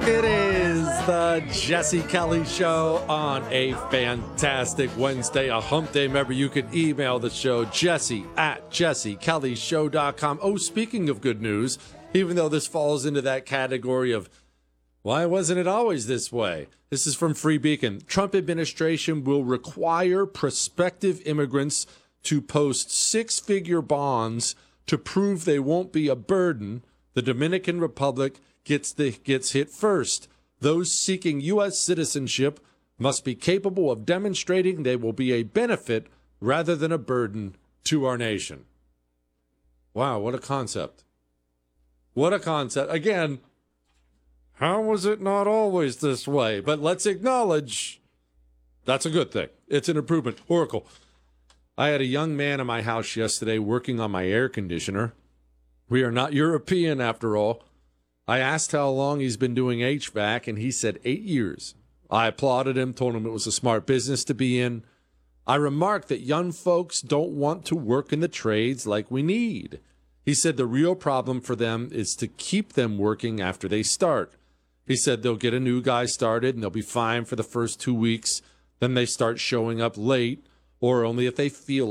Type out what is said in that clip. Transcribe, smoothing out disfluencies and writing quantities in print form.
It is the Jesse Kelly Show on a fantastic Wednesday, a hump day. Remember, you can email the show, jesse@jessekellyshow.com. Oh, speaking of good news, even though this falls into that category of why wasn't it always this way? This is from Free Beacon. Trump administration will require prospective immigrants to post six-figure bonds to prove they won't be a burden. The Dominican Republic gets hit first. Those seeking U.S. citizenship must be capable of demonstrating they will be a benefit rather than a burden to our nation. Wow, what a concept. What a concept. Again, how was it not always this way? But let's acknowledge that's a good thing. It's an improvement. Oracle. I had a young man in my house yesterday working on my air conditioner. We are not European after all. I asked how long he's been doing HVAC, and he said 8 years. I applauded him, told him it was a smart business to be in. I remarked that young folks don't want to work in the trades like we need. He said the real problem for them is to keep them working after they start. He said they'll get a new guy started, and they'll be fine for the first 2 weeks. Then they start showing up late, or only if they feel